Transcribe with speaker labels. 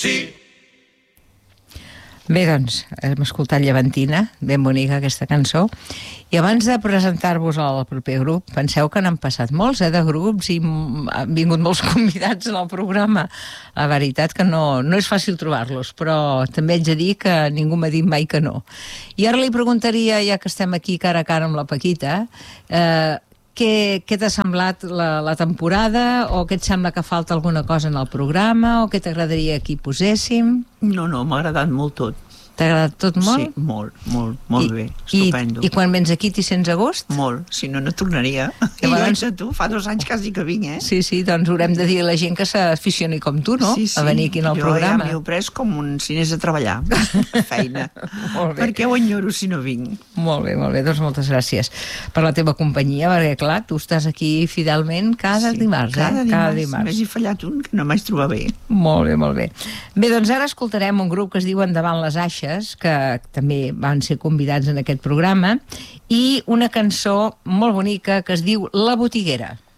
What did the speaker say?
Speaker 1: Sí.
Speaker 2: Bé, doncs, hem escoltat Llevantina, ben bonica aquesta cançó, i abans de presentar-vos al proper grup, penseu que n'han passat molts, de grups, i han vingut molts convidats al programa. La veritat que no és fàcil trobar-los, però també haig de dir que ningú m'ha dit mai que no. I ara li preguntaria, ja que estem aquí cara a cara amb la Paquita, què t'ha semblat la temporada, o què et sembla que falta alguna cosa en el programa, o què t'agradaria que hi poséssim?
Speaker 3: No, m'ha agradat molt tot.
Speaker 2: T'ha agradat tot molt?
Speaker 3: Sí, molt bé, estupendo.
Speaker 2: I quan vens aquí t'hi sents a gust?
Speaker 3: Molt, si no, no tornaria. I llavors a tu, fa 2 anys quasi que vinc,
Speaker 2: Sí, doncs haurem de dir a la gent que s'aficioni com tu, no?
Speaker 3: Sí,
Speaker 2: a venir aquí al programa.
Speaker 3: Jo ja m'hi he pres com si anés a treballar, feina. Perquè ho enyoro si no vinc.
Speaker 2: Molt bé, doncs moltes gràcies per la teva companyia, perquè clar, tu estàs aquí fidelment cada dimarts,
Speaker 3: cada dimarts. M'has fallat un que no m'haig trobat bé.
Speaker 2: Molt bé. Bé, doncs ara escoltarem un grup que es diu Endavant les Aixes, que també van ser convidats en aquest programa, i una cançó molt bonica que es diu La Botiguera.